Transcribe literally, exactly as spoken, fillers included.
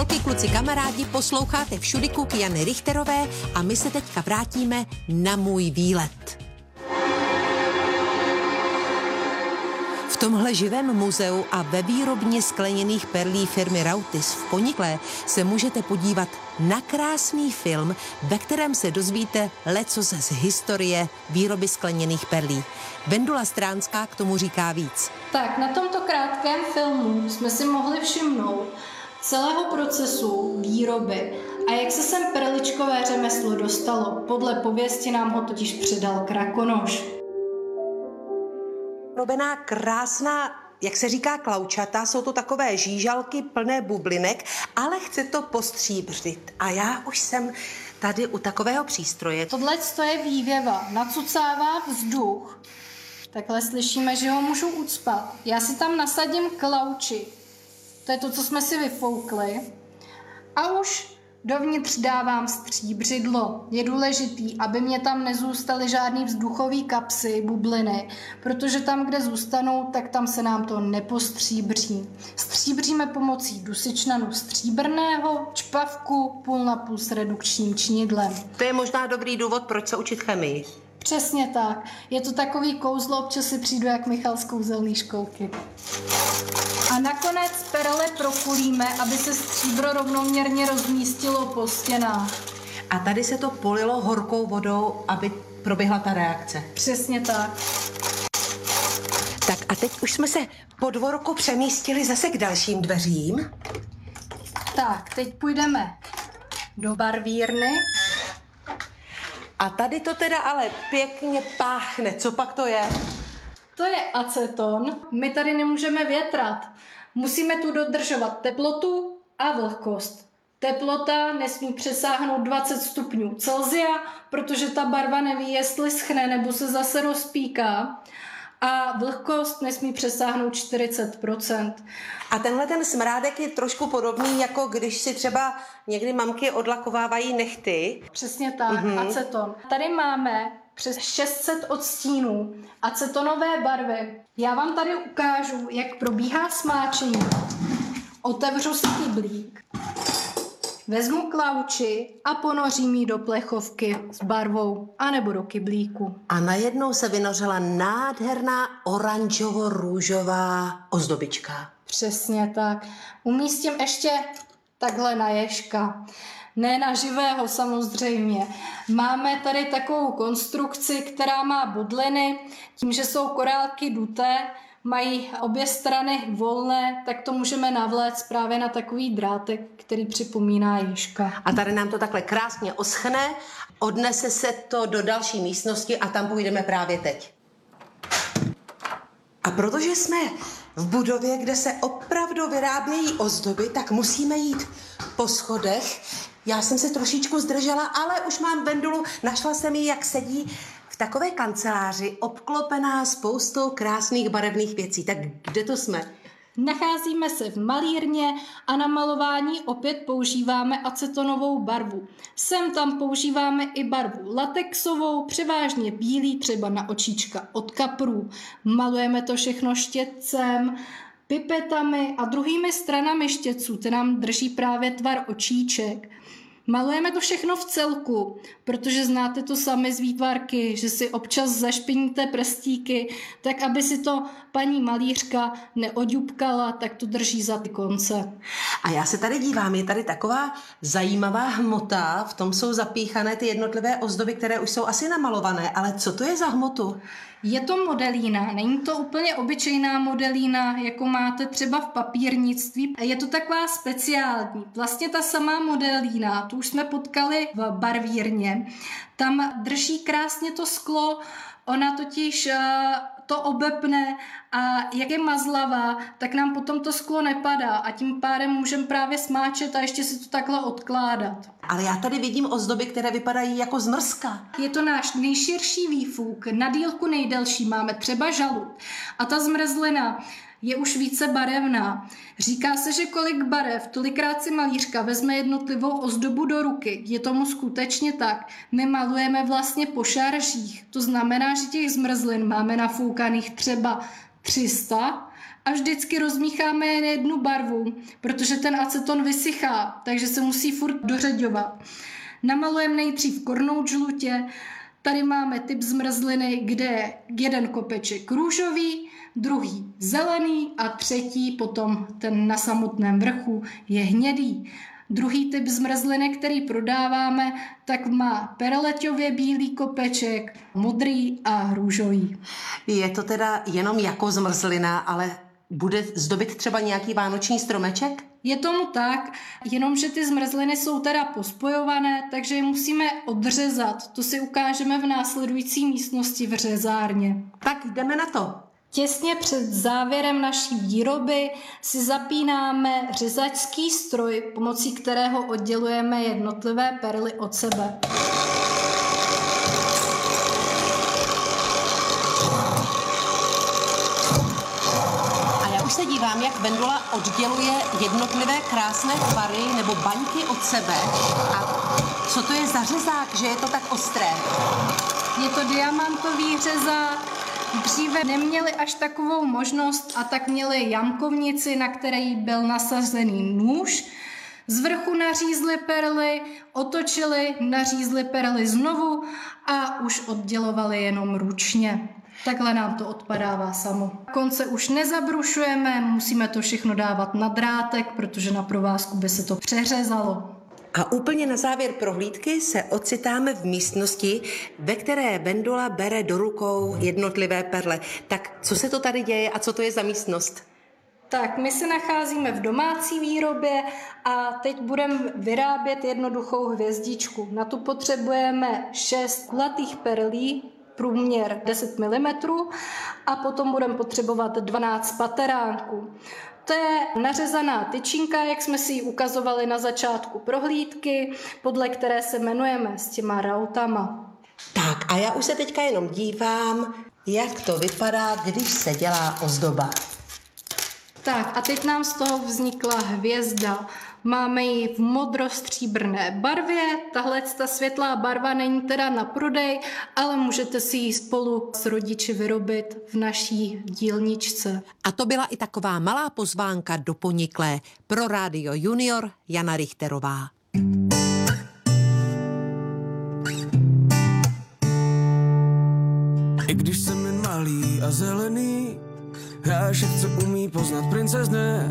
Holky, kluci, kamarádi, posloucháte Všudyku Jany Richterové a my se teďka vrátíme na můj výlet. V tomhle živém muzeu a ve výrobně skleněných perlí firmy Rautis v Poníklé se můžete podívat na krásný film, ve kterém se dozvíte lecos z historie výroby skleněných perlí. Vendula Stránská k tomu říká víc. Tak, na tomto krátkém filmu jsme si mohli všimnout celého procesu výroby a jak se sem perličkové řemeslo dostalo. Podle pověsti nám ho totiž předal Krakonoš. Robená krásná, jak se říká, klaučata, jsou to takové žížalky plné bublinek, ale chce to postříbřit. A já už jsem tady u takového přístroje. Tohle je vývěva, nacucává vzduch. Takhle slyšíme, že ho můžu ucpat. Já si tam nasadím klauči. To je to, co jsme si vyfoukli. A už dovnitř dávám stříbřidlo. Je důležitý, aby mě tam nezůstaly žádný vzduchový kapsy, bubliny, protože tam, kde zůstanou, tak tam se nám to nepostříbří. Stříbříme pomocí dusičnanu stříbrného, čpavku půl na půl s redukčním činidlem. To je možná dobrý důvod, proč se učit chemii. Přesně tak. Je to takový kouzlo, občas si přijdu jak Michal z kouzelný školky. A nakonec perle prokulíme, aby se stříbro rovnoměrně rozmístilo po stěnách. A tady se to polilo horkou vodou, aby proběhla ta reakce. Přesně tak. Tak a teď už jsme se po dvorku přemístili zase k dalším dveřím. Tak, teď půjdeme do barvírny. A tady to teda ale pěkně páchne. Co pak to je? To je aceton. My tady nemůžeme větrat. Musíme tu dodržovat teplotu a vlhkost. Teplota nesmí přesáhnout dvacet stupňů Celsia, protože ta barva neví, jestli schne nebo se zase rozpíká. A vlhkost nesmí přesáhnout čtyřicet procent. A tenhle ten smrádek je trošku podobný, jako když si třeba někdy mamky odlakovávají nehty. Přesně tak, mm-hmm. aceton. Tady máme přes šest set odstínů acetonové barvy. Já vám tady ukážu, jak probíhá smáčení. Otevřu si kyblík, vezmu klauči a ponořím ji do plechovky s barvou anebo do kyblíku. A najednou se vynořila nádherná oranžovo-růžová ozdobička. Přesně tak. Umístím ještě takhle na ježka. Ne na živého samozřejmě. Máme tady takovou konstrukci, která má budliny. Tím, že jsou korálky duté, mají obě strany volné, tak to můžeme navléct právě na takový drátek, který připomíná ježka. A tady nám to takhle krásně oschne, odnese se to do další místnosti a tam půjdeme právě teď. A protože jsme v budově, kde se opravdu vyrábějí ozdoby, tak musíme jít po schodech. Já jsem se trošičku zdržela, ale už mám Vendulu, našla jsem ji, jak sedí v takové kanceláři, obklopená spoustou krásných barevných věcí. Tak kde to jsme? Nacházíme se v malírně a na malování opět používáme acetonovou barvu. Sem tam používáme i barvu latexovou, převážně bílý, třeba na očička od kaprů. Malujeme to všechno štětcem, pipetami a druhými stranami štětců, ty nám drží právě tvar očíček. Malujeme to všechno v celku, protože znáte to sami z výtvarky, že si občas zašpiníte prstíky, tak aby si to paní malířka neodňupkala, tak to drží za ty konce. A já se tady dívám, je tady taková zajímavá hmota, v tom jsou zapíchané ty jednotlivé ozdoby, které už jsou asi namalované, ale co to je za hmotu? Je to modelína, není to úplně obyčejná modelína, jako máte třeba v papírnictví. Je to taková speciální. Vlastně ta samá modelína, tu už jsme potkali v barvírně, tam drží krásně to sklo, ona totiž to obepne a jak je mazlavá, tak nám potom to sklo nepadá a tím pádem můžeme právě smáčet a ještě si to takhle odkládat. Ale já tady vidím ozdoby, které vypadají jako zmrzka. Je to náš nejširší výfuk, na dílku nejdelší máme třeba žalud a ta zmrzlina je už více barevná. Říká se, že kolik barev, tolikrát si malířka vezme jednotlivou ozdobu do ruky. Je tomu skutečně tak. My malujeme vlastně po šaržích. To znamená, že těch zmrzlin máme nafoukaných třeba tři sta A vždycky rozmícháme jen jednu barvu, protože ten aceton vysychá, takže se musí furt dořeďovat. Namalujeme nejdřív kornout žlutě, tady máme typ zmrzliny, kde je jeden kopeček růžový, druhý zelený a třetí, potom ten na samotném vrchu, je hnědý. Druhý typ zmrzliny, který prodáváme, tak má perleťově bílý kopeček, modrý a růžový. Je to teda jenom jako zmrzlina, ale bude zdobit třeba nějaký vánoční stromeček? Je tomu tak, jenomže ty zmrzliny jsou teda pospojované, takže je musíme odřezat. To si ukážeme v následující místnosti v řezárně. Tak jdeme na to. Těsně před závěrem naší výroby si zapínáme řezačský stroj, pomocí kterého oddělujeme jednotlivé perly od sebe. A já už se dívám, jak Vendula odděluje jednotlivé krásné tvary nebo baňky od sebe. A co to je za řezák, že je to tak ostré? Je to diamantový řezák. Dříve neměli až takovou možnost a tak měli jamkovnici, na které byl nasazený nůž. Z vrchu nařízli perly, otočili, nařízli perly znovu a už oddělovali jenom ručně. Takhle nám to odpadává samo. Konce už nezabrušujeme, musíme to všechno dávat na drátek, protože na provázku by se to přeřezalo. A úplně na závěr prohlídky se ocitáme v místnosti, ve které Vendula bere do rukou jednotlivé perle. Tak co se to tady děje a co to je za místnost? Tak, my se nacházíme v domácí výrobě a teď budeme vyrábět jednoduchou hvězdičku. Na tu potřebujeme šest kulatých perlí, průměr deset milimetrů a potom budeme potřebovat dvanáct pateránků. To je nařezaná tyčinka, jak jsme si ji ukazovali na začátku prohlídky, podle které se jmenujeme s těma rautama. Tak a já už se teďka jenom dívám, jak to vypadá, když se dělá ozdoba. Tak a teď nám z toho vznikla hvězda. Máme ji v modrostříbrné barvě. Tahle ta světlá barva není teda na prodej, ale můžete si ji spolu s rodiči vyrobit v naší dílničce. A to byla i taková malá pozvánka do Poniklé pro Rádio Junior Jana Richterová. I když jsem jen malý a zelený, já že chce umí poznat princezny.